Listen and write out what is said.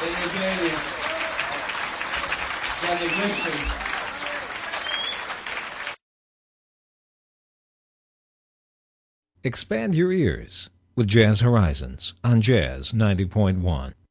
Evangelho da Negation. Expand your ears with Jazz Horizons on Jazz 90.1.